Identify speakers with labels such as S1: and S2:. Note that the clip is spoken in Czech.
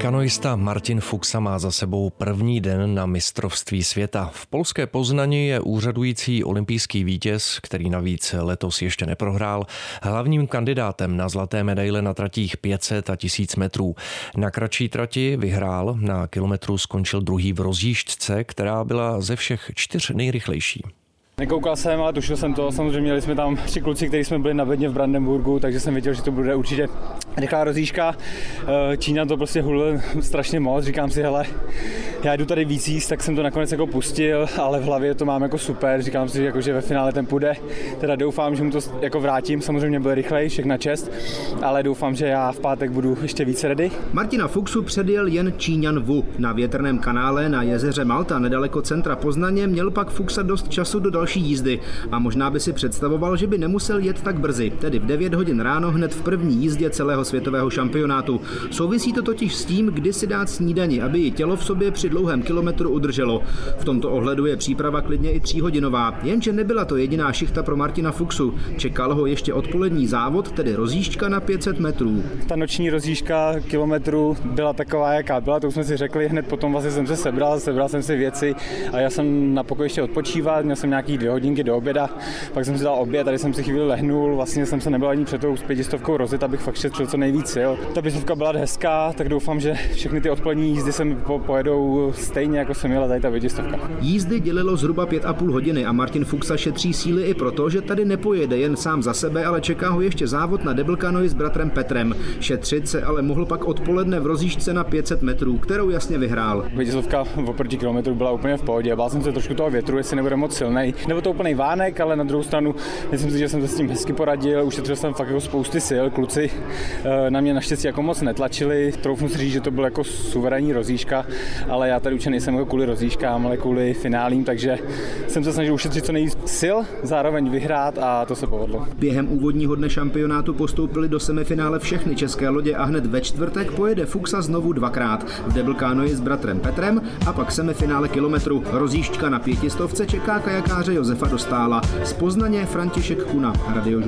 S1: Kanoista Martin Fuxa má za sebou první den na mistrovství světa. V polské Poznani je úřadující olympijský vítěz, který navíc letos ještě neprohrál, hlavním kandidátem na zlaté medaile na tratích 500 a 1000 metrů. Na kratší trati vyhrál, na kilometru skončil druhý v rozjížďce, která byla ze všech 4 nejrychlejší.
S2: Nekoukal jsem, ale tušil jsem to. Samozřejmě měli jsme tam 3 kluci, kteří jsme byli na bedně v Brandenburgu, takže jsem věděl, že to bude určitě rychlá rozjížďka. Číňan to prostě hulil strašně moc. Říkám si, hele, já jdu tady víc jíst, tak jsem to nakonec jako pustil, ale v hlavě to mám jako super. Říkám si, jako, že ve finále ten půjde. Teda doufám, že mu to jako vrátím. Samozřejmě byl rychlej, všechna čest, ale doufám, že já v pátek budu ještě více ready.
S3: Martina Fuxu předjel jen Číňan Wu. Na větrném kanále na jezeře Malta nedaleko centra Poznaně měl pak Fuxa dost času do další jízdy a možná by si představoval, že by nemusel jet tak brzy, tedy v 9 hodin ráno hned v první jízdě celého světového šampionátu. Souvisí to totiž s tím, kdy si dát snídani, aby ji tělo v sobě při dlouhém kilometru udrželo. V tomto ohledu je příprava klidně i 3hodinová, jenže nebyla to jediná šichta pro Martina Fuxu. Čekal ho ještě odpolední závod, tedy rozjížďka na 500 metrů.
S2: Ta noční rozjížďka kilometru byla taková, jaká byla, to už jsme si řekli, hned potom vlastně jsem se sebral jsem si věci a já jsem na pokoji ještě odpočíval, měl jsem nějaký 2 hodinky do oběda, pak jsem si dal oběd, tady jsem si chvíli lehnul, vlastně jsem se nebyl ani před tou 500 rozjet, abych fakt šetřil co nejvíc. Jo. Ta 500 byla hezká, tak doufám, že všechny ty odpolední jízdy se mi pojedou stejně, jako jsem jela tady ta 500.
S3: Jízdy dělilo zhruba 5,5 hodiny a Martin Fuxa šetří síly i proto, že tady nepojede jen sám za sebe, ale čeká ho ještě závod na double canoe s bratrem Petrem. Šetřit se ale mohl pak odpoledne v rozjížďce na 500 metrů, kterou jasně vyhrál.
S2: 500 oproti kilometru byla úplně v pohodě, bál jsem se trošku toho větru, jestli nebude moc silnej. Nebo to úplnej vánek, ale na druhou stranu myslím si, že jsem se s tím hezky poradil, ušetřil jsem fakt jako spousty sil, kluci na mě naštěstí jako moc netlačili, troufnu si říct, že to byl jako suverénní rozjížďka, ale já tady určitě nejsem jako kvůli rozjížďkám, ale kvůli finálím, takže jsem se snažil ušetřit co nejvíc sil, zároveň vyhrát a to se povedlo.
S3: Během úvodního dne šampionátu postoupili do semifinále všechny české lodě a hned ve čtvrtek pojede Fuxa znovu 2krát v double canoe s bratrem Petrem a pak semifinále kilometru. Rozjížďka na 500 čeká kajakáře Josefa Dostála. Z Poznaně František Kuna, Radio